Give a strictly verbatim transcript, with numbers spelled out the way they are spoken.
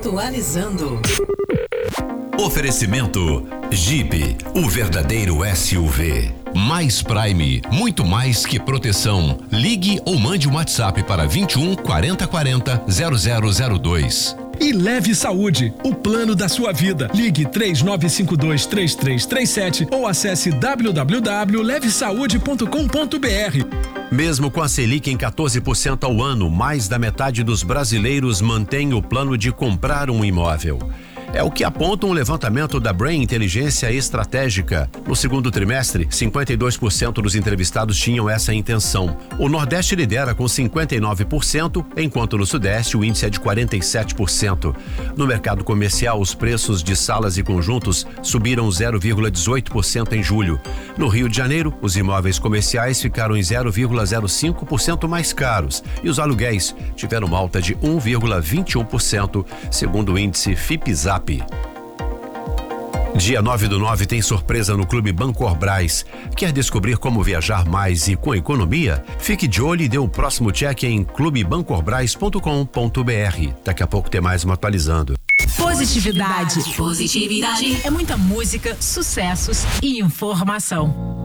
Atualizando. Oferecimento Jeep, o verdadeiro S U V. Mais Prime, muito mais que proteção. Ligue ou mande um WhatsApp para vinte e um, quarenta, quarenta, zero zero zero dois. E Leve Saúde, o plano da sua vida. Ligue três nove cinco dois, três três três sete ou acesse w w w ponto leve saúde ponto com ponto b r. Mesmo com a Selic em quatorze por cento ao ano, mais da metade dos brasileiros mantém o plano de comprar um imóvel. É o que aponta um levantamento da Brain Inteligência Estratégica. No segundo trimestre, cinquenta e dois por cento dos entrevistados tinham essa intenção. O Nordeste lidera com cinquenta e nove por cento, enquanto no Sudeste o índice é de quarenta e sete por cento. No mercado comercial, os preços de salas e conjuntos subiram zero vírgula dezoito por cento em julho. No Rio de Janeiro, os imóveis comerciais ficaram em zero vírgula zero cinco por cento mais caros e os aluguéis tiveram uma alta de um vírgula vinte e um por cento, segundo o índice Fipzap. Dia nove do nove tem surpresa no Clube Bancorbras. Quer descobrir como viajar mais e com economia? Fique de olho e dê o próximo check em clube bancorbras ponto com ponto b r. Daqui a pouco tem mais um atualizando. Positividade. Positividade. É muita música, sucessos e informação.